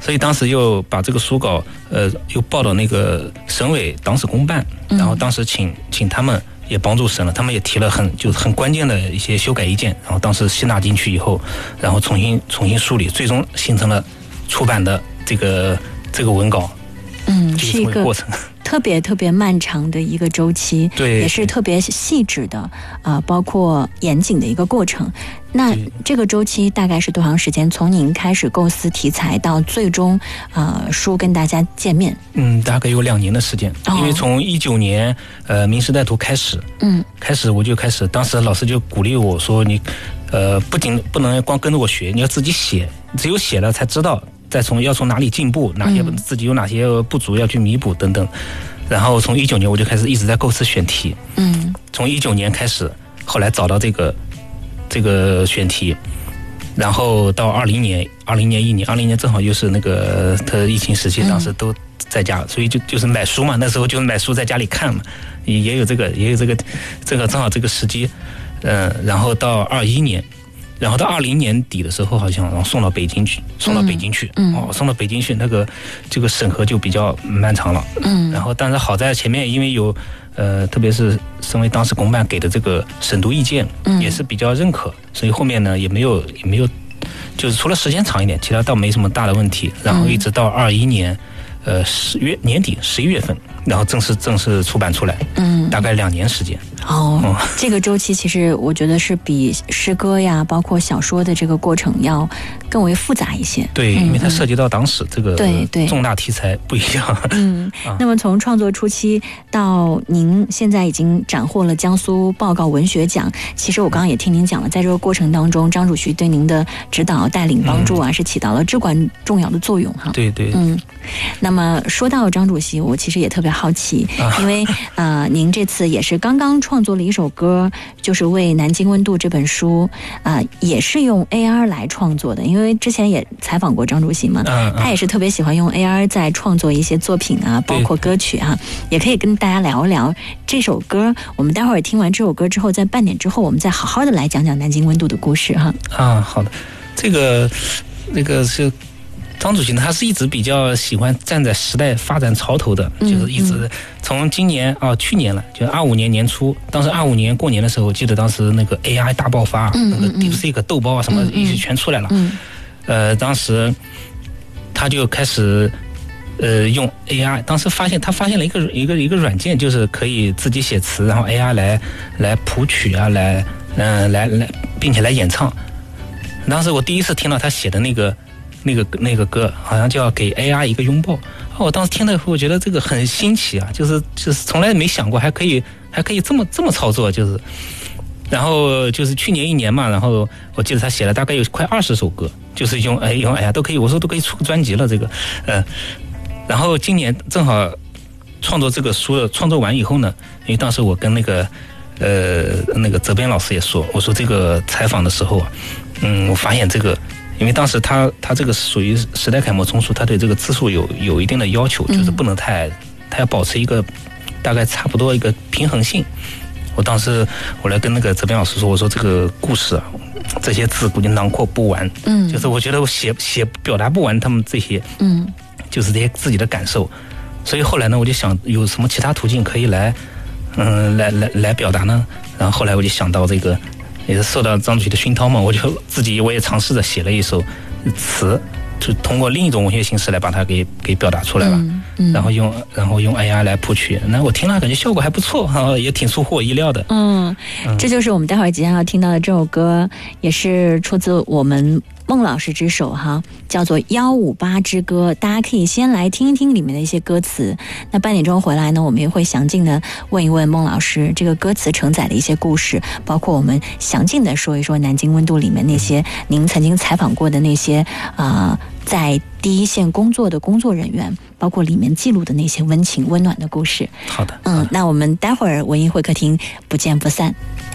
所以当时又把这个书稿又报到那个省委党史公办，然后当时请他们也帮助审了，他们也提了很关键的一些修改意见，然后当时吸纳进去以后，然后重新梳理，最终形成了出版的这个文稿。 是一个过程，特别漫长的一个周期， 对， 也是特别细致的包括严谨的一个过程。那这个周期大概是多长时间？从您开始构思题材到最终书跟大家见面？ 大概有2年的时间，因为从19年明时代图开始，我就开始，当时老师就鼓励我说，你不能光跟着我学，你要自己写，只有写了才知道。要从哪里进步，哪些自己有哪些不足要去弥补等等。然后从19年我就开始一直在构思选题。从19年开始，后来找到这个选题，然后到20年20年正好又是那个疫情时期，当时都在家，所以就是买书嘛，那时候就是买书在家里看嘛，也有这个正好这个时机。然后到21年。然后到20年底的时候，好像然后送到北京去，送到北京去，这个审核就比较漫长了。然后但是好在前面因为有特别是省委党史公办给的这个审读意见，也是比较认可，所以后面呢也没有，就是除了时间长一点，其他倒没什么大的问题。然后一直到21年年底11月份，然后正式出版出来，大概2年时间。 这个周期其实我觉得是比诗歌呀，包括小说的这个过程要更为复杂一些。 对，因为它涉及到党史这个重大题材不一样。 那么从创作初期到您现在已经斩获了江苏报告文学奖，其实我刚刚也听您讲了，在这个过程当中，张主席对您的指导、带领、帮助是起到了至关重要的作用哈。 对。 那么说到张主席，我其实也特别好奇，因为您这次也是刚刚创作了一首歌，就是为《南京温度》这本书也是用 AR 来创作的。因为之前也采访过张主席嘛，他也是特别喜欢用 AR 在创作一些作品包括歌曲也可以跟大家聊一聊这首歌。我们待会儿听完这首歌之后，在半点之后，我们再好好的来讲讲《南京温度》的故事好的，那个是。张主席呢，他是一直比较喜欢站在时代发展潮头的，就是一直从去年就25年年初，当时25年过年的时候，记得当时那个 AI 大爆发，那个 DeepSeek 豆包什么一起全出来了。当时他就开始用 AI， 当时他发现了一个软件，就是可以自己写词，然后 AI 来谱曲来并且来演唱。当时我第一次听到他写的那个歌，好像叫《给 AI 一个拥抱》。我当时听的时候，我觉得这个很新奇就是从来没想过还可以这么操作，就是。然后就是去年1年嘛，然后我记得他写了大概有快20首歌，就是用 AI 都可以，我说都可以出个专辑了这个。然后今年正好创作这个书创作完以后呢，因为当时我跟那个责编老师也说，我说这个采访的时候我发现这个。因为当时他这个属于时代楷模丛书，他对这个字数有一定的要求，就是不能他要保持一个大概差不多一个平衡性。当时我来跟那个责编老师说，我说这个故事这些字估计囊括不完，就是我觉得我写表达不完他们这些，就是这些自己的感受。所以后来呢，我就想有什么其他途径可以来表达呢？然后后来我就想到这个。也是受到张主席的熏陶嘛，我也尝试着写了一首词，就通过另一种文学形式来把它给表达出来了。然后用 AI 来谱曲，那我听了感觉效果还不错也挺出乎我意料的。 这就是我们待会儿即将要听到的这首歌，也是出自我们孟老师之手叫做《158之歌》，大家可以先来听一听里面的一些歌词。那半点钟回来呢，我们也会详尽的问一问孟老师这个歌词承载的一些故事，包括我们详尽的说一说《南京温度》里面那些您曾经采访过的那些在第一线工作的工作人员，包括里面记录的那些温情温暖的故事。 好的， 那我们待会儿文艺会客厅不见不散。